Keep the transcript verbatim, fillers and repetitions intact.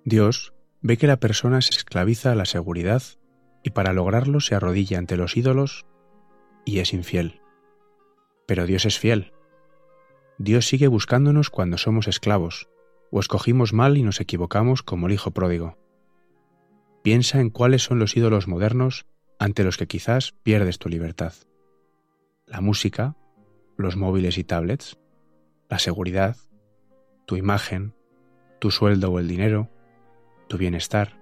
Dios ve que la persona se esclaviza a la seguridad y para lograrlo se arrodilla ante los ídolos y es infiel. Pero Dios es fiel. Dios sigue buscándonos cuando somos esclavos, o escogimos mal y nos equivocamos como el hijo pródigo. Piensa en cuáles son los ídolos modernos ante los que quizás pierdes tu libertad. La música, los móviles y tablets, la seguridad, tu imagen, tu sueldo o el dinero, tu bienestar.